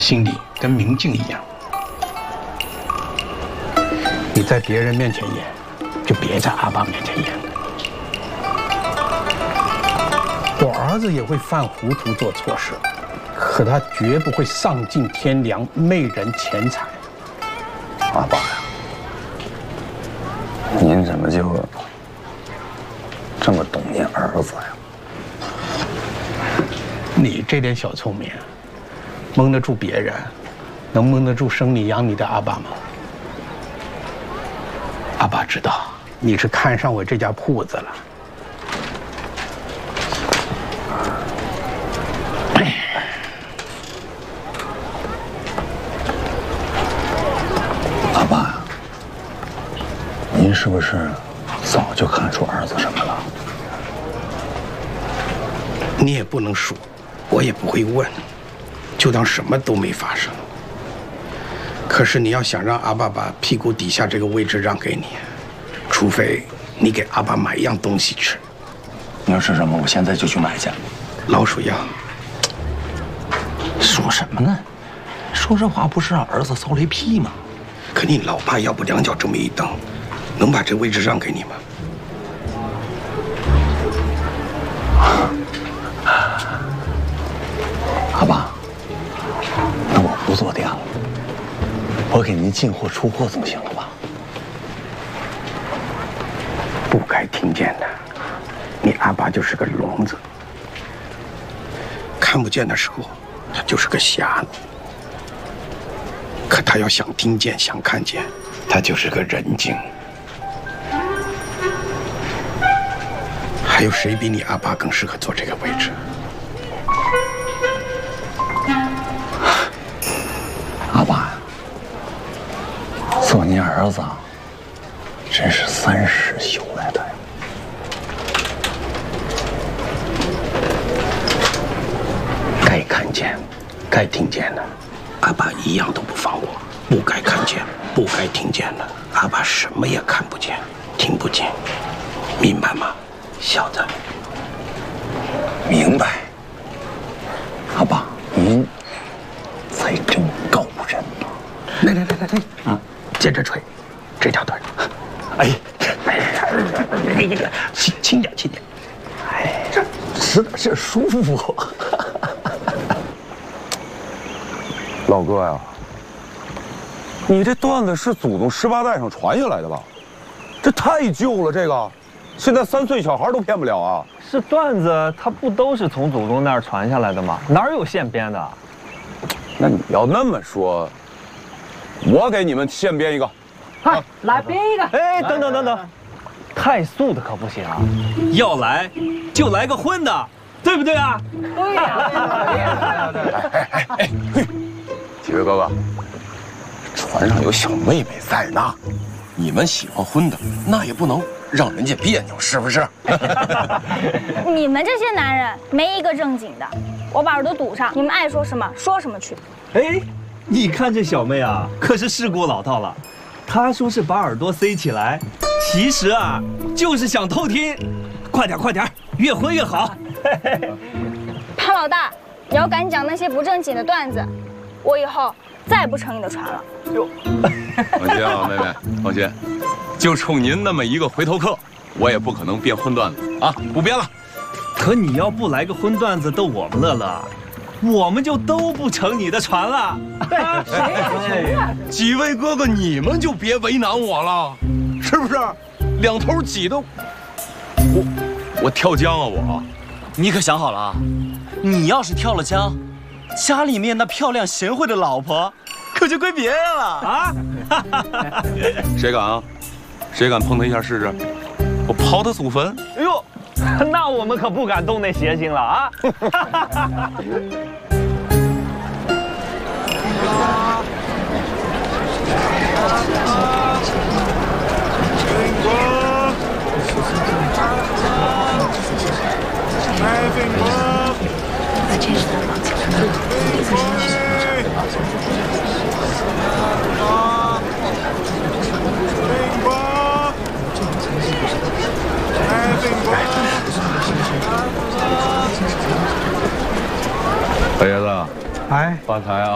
心里跟明镜一样。你在别人面前演，就别在阿爸面前演。我儿子也会犯糊涂做错事，可他绝不会丧尽天良、媚人钱财。 阿爸呀，您怎么就这么懂您儿子呀？ 你这点小聪明，蒙得住别人，能蒙得住生你养你的阿爸吗？阿爸知道你是看上我这家铺子了。 阿爸呀，您是不是早就看出儿子什么了？ 你也不能说，我也不会问，就当什么都没发生。可是你要想让阿爸把屁股底下这个位置让给你，除非你给阿爸买一样东西吃。 你要吃什么？我现在就去买去。 老鼠药。 说什么呢？说这话不是让儿子遭雷劈吗？ 可你老爸要不两脚这么一蹬，能把这位置让给你吗？ 阿爸，那我不做店了，我给您进货出货总行了吧？ 不该听见的，你阿爸就是个聋子，看不见的时候，他就是个瞎子。可他要想听见、想看见，他就是个人精。还有谁比你阿爸更适合坐这个位置？ 阿爸呀，做您儿子真是3世修来的呀。 该看见、该听见的，阿爸一样都不放过；不该看见、不该听见的，阿爸什么也看不见、听不见，明白吗，小子？ 明白。阿爸，您才真高人呐！ 来，接着吹，这条腿。轻点。哎， 这使点劲舒服。 老哥呀，你这段子是祖宗18代上传下来的吧？这太旧了，这个现在3岁小孩都骗不了啊！ 这段子它不都是从祖宗那儿传下来的吗？哪有现编的？ 那你要那么说，我给你们现编一个。 嗨，来编一个。哎，等，太素的可不行啊，要来就来个荤的，对不对啊？对呀。 几位哥哥，船上有小妹妹在呢，你们喜欢荤的，那也不能让人家别扭，是不是？ 你们这些男人没一个正经的，我把耳朵堵上，你们爱说什么说什么去。 哎，你看这小妹啊，可是世故老道了。她说是把耳朵塞起来，其实啊，就是想偷听。快点，越荤越好。 潘老大，你要敢讲那些不正经的段子，我以后再也不乘你的船了。 放心啊，妹妹，放心，就冲您那么一个回头客，我也不可能编荤段子啊，不编了。 可你要不来个荤段子逗我们乐乐，我们就都不乘你的船了。谁呀？ 几位哥哥，你们就别为难我了，是不是？两头挤得我跳江啊我！ 你可想好了啊？你要是跳了江，家里面那漂亮贤惠的老婆可就归别人了啊！ 谁敢啊？谁敢碰他一下试试？我刨他祖坟！ 哎呦，那我们可不敢动那邪心了啊！ 老爷子， 哎， 发财啊！